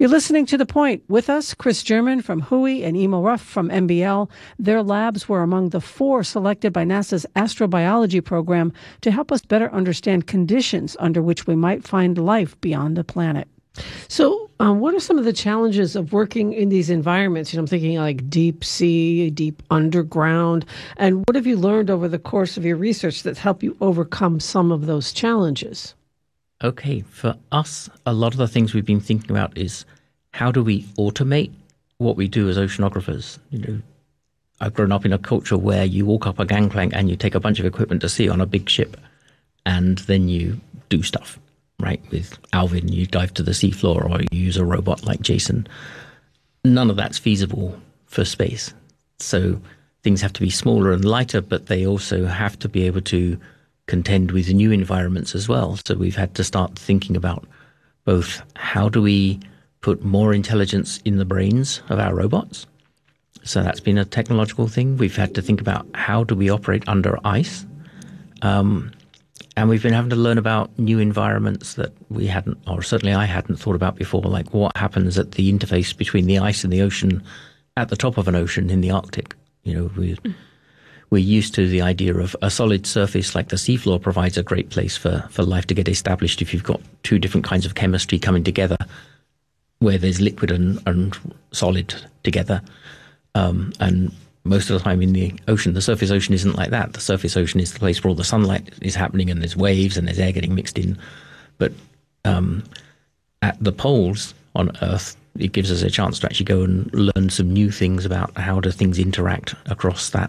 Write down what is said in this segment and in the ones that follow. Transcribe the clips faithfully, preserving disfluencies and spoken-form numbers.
You're listening to The Point. With us, Chris German from W H O I and Emil Ruff from M B L. Their labs were among the four selected by NASA's astrobiology program to help us better understand conditions under which we might find life beyond the planet. So um, what are some of the challenges of working in these environments? You know, I'm thinking like deep sea, deep underground. And what have you learned over the course of your research that's helped you overcome some of those challenges? Okay, for us, a lot of the things we've been thinking about is how do we automate what we do as oceanographers? You know, I've grown up in a culture where you walk up a gangplank and you take a bunch of equipment to sea on a big ship, and then you do stuff. Right, with Alvin, you dive to the seafloor or you use a robot like Jason. None of that's feasible for space. So things have to be smaller and lighter, but they also have to be able to contend with new environments as well. So we've had to start thinking about both how do we put more intelligence in the brains of our robots? So that's been a technological thing. We've had to think about how do we operate under ice? Um, And we've been having to learn about new environments that we hadn't, or certainly I hadn't thought about before, like what happens at the interface between the ice and the ocean at the top of an ocean in the Arctic. You know, we're, we're used to the idea of a solid surface like the seafloor provides a great place for, for life to get established if you've got two different kinds of chemistry coming together where there's liquid and, and solid together. Um, and most of the time in the ocean, the surface ocean isn't like that. The surface ocean is the place where all the sunlight is happening and there's waves and there's air getting mixed in. But um, at the poles on Earth, it gives us a chance to actually go and learn some new things about how do things interact across that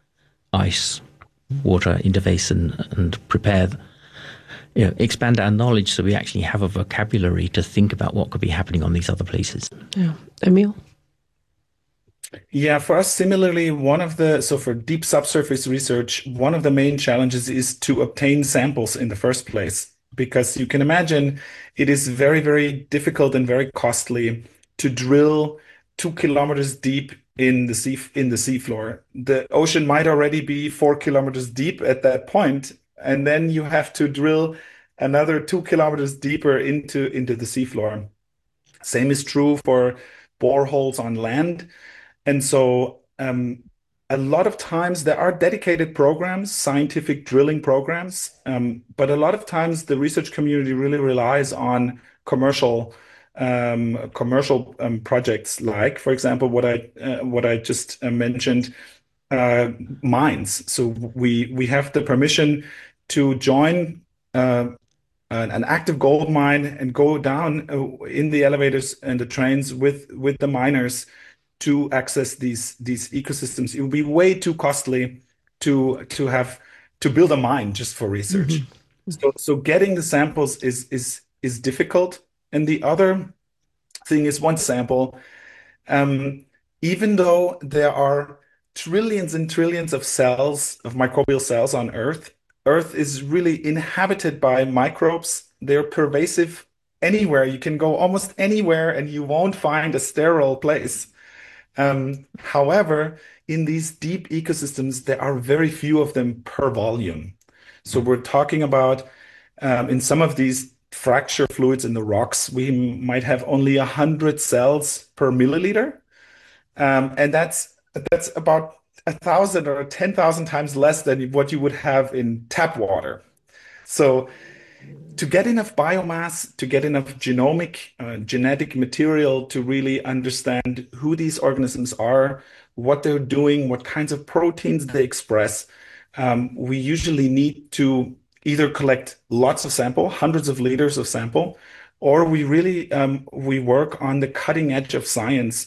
ice-water interface and, and prepare, you know, expand our knowledge so we actually have a vocabulary to think about what could be happening on these other places. Yeah. Emil? Yeah, for us, similarly, one of the, so for deep subsurface research, one of the main challenges is to obtain samples in the first place, because you can imagine it is very, very difficult and very costly to drill two kilometers deep in the sea, in the seafloor. The ocean might already be four kilometers deep at that point, and then you have to drill another two kilometers deeper into, into the seafloor. Same is true for boreholes on land. And so um, a lot of times there are dedicated programs, scientific drilling programs, um, but a lot of times the research community really relies on commercial um, commercial um, projects, like, for example, what I uh, what I just uh, mentioned, uh, mines. So we we have the permission to join uh, an, an active gold mine and go down uh, in the elevators and the trains with with the miners to access these these ecosystems. It would be way too costly to to have to build a mine just for research. Mm-hmm. So so getting the samples is is is difficult. And the other thing is one sample. Um, even though there are trillions and trillions of cells, of microbial cells on Earth, Earth is really inhabited by microbes. They're pervasive anywhere. You can go almost anywhere and you won't find a sterile place. Um, however, in these deep ecosystems, there are very few of them per volume. So we're talking about um, in some of these fracture fluids in the rocks, we might have only one hundred cells per milliliter. Um, and that's that's about a thousand or ten thousand times less than what you would have in tap water. So to get enough biomass, to get enough genomic, uh, genetic material to really understand who these organisms are, what they're doing, what kinds of proteins they express, um, we usually need to either collect lots of sample, hundreds of liters of sample, or we really um, we work on the cutting edge of science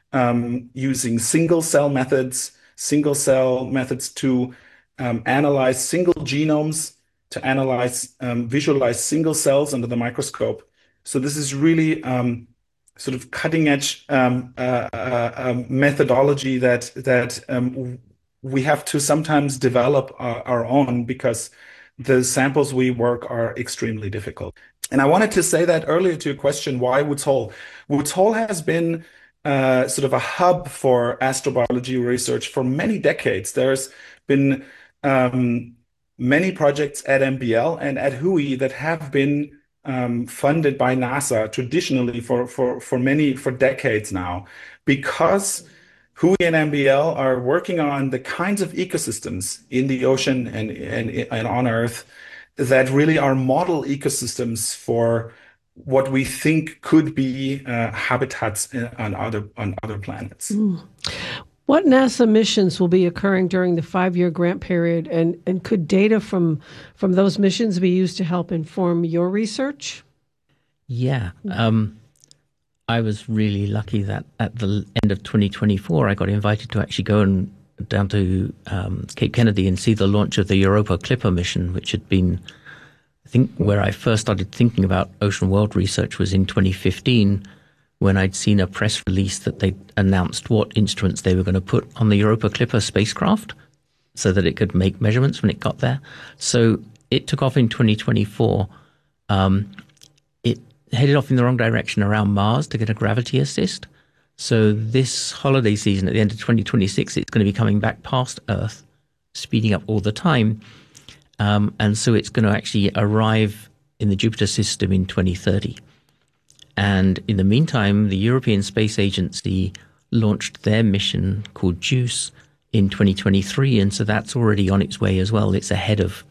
um, using single cell methods, single cell methods to um, analyze single genomes, to analyze, um, visualize single cells under the microscope. So this is really um, sort of cutting edge um, uh, uh, uh, methodology that that um, we have to sometimes develop our, our own, because the samples we work are extremely difficult. And I wanted to say that earlier to your question, why Woods Hole? Woods Hole has been uh, sort of a hub for astrobiology research for many decades. There's been um, many projects at M B L and at W H O I that have been um, funded by NASA traditionally for, for, for many, for decades now, because W H O and M B L are working on the kinds of ecosystems in the ocean and, and, and on Earth that really are model ecosystems for what we think could be uh, habitats on other on other planets. Mm. What NASA missions will be occurring during the five-year grant period, and, and could data from from those missions be used to help inform your research? Yeah. Um, I was really lucky that at the end of twenty twenty-four, I got invited to actually go and down to um, Cape Kennedy and see the launch of the Europa Clipper mission, which had been, I think, where I first started thinking about ocean world research was in twenty fifteen, when I'd seen a press release that they announced what instruments they were going to put on the Europa Clipper spacecraft so that it could make measurements when it got there. So it took off in twenty twenty-four. Um, it headed off in the wrong direction around Mars to get a gravity assist. So this holiday season at the end of twenty twenty-six, it's going to be coming back past Earth, speeding up all the time. Um, and so it's going to actually arrive in the Jupiter system in twenty thirty. And in the meantime, the European Space Agency launched their mission called JUICE in twenty twenty-three. And so that's already on its way as well. It's ahead of,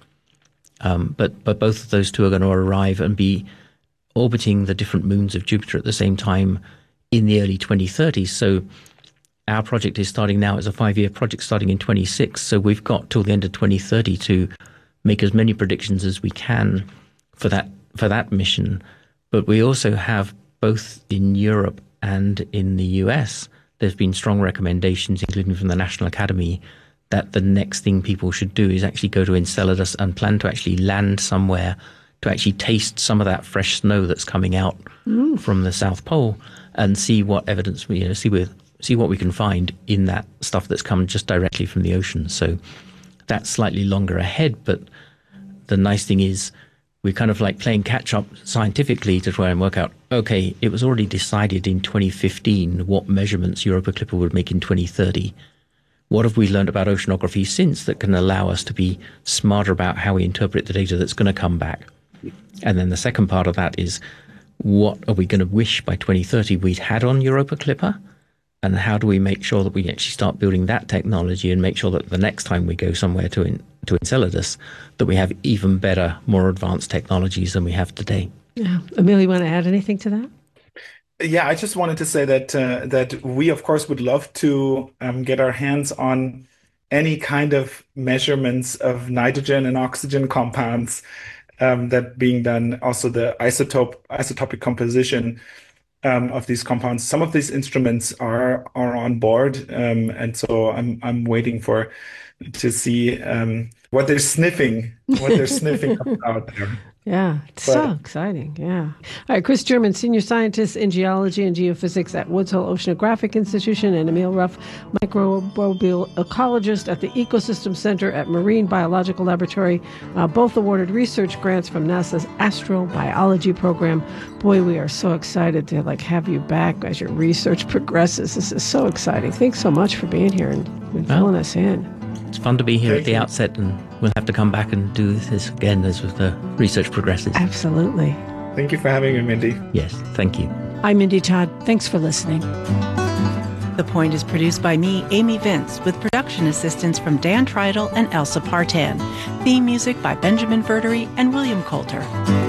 um, but, but both of those two are going to arrive and be orbiting the different moons of Jupiter at the same time in the early twenty thirties. So our project is starting now. It's a five-year project starting in twenty-six. So we've got till the end of twenty thirty to make as many predictions as we can for that for that mission. But we also have, both in Europe and in the U S, there's been strong recommendations, including from the National Academy, that the next thing people should do is actually go to Enceladus and plan to actually land somewhere to actually taste some of that fresh snow that's coming out mm. from the South Pole and see what evidence we, you know, see with, see what we can find in that stuff that's come just directly from the ocean. So that's slightly longer ahead, but the nice thing is we're kind of like playing catch up scientifically to try and work out, okay, it was already decided in twenty fifteen what measurements Europa Clipper would make in twenty thirty. What have we learned about oceanography since that can allow us to be smarter about how we interpret the data that's going to come back? And then the second part of that is, what are we going to wish by twenty thirty we'd had on Europa Clipper? And how do we make sure that we actually start building that technology and make sure that the next time we go somewhere to in, to Enceladus, that we have even better, more advanced technologies than we have today? Yeah. Emil, you want to add anything to that? Yeah, I just wanted to say that uh, that we, of course, would love to um, get our hands on any kind of measurements of nitrogen and oxygen compounds um, that being done, also the isotope isotopic composition Um, of these compounds. Some of these instruments are are on board, um, and so I'm I'm waiting for to see um, what they're sniffing, what they're sniffing out there. Yeah, it's But- so exciting. Yeah. All right, Chris German, Senior Scientist in Geology and Geophysics at Woods Hole Oceanographic Institution, and Emil Ruff, Microbial Ecologist at the Ecosystem Center at Marine Biological Laboratory, uh, both awarded research grants from NASA's Astrobiology program. Boy, we are so excited to like have you back as your research progresses. This is so exciting. Thanks so much for being here and, and Well, filling us in. It's fun to be here Thank at the you. outset, and we'll have to come back and do this again as the research progresses. Absolutely. Thank you for having me, Mindy. Yes, thank you. I'm Mindy Todd. Thanks for listening. The Point is produced by me, Amy Vince, with production assistance from Dan Triedel and Elsa Partan. Theme music by Benjamin Verdery and William Coulter.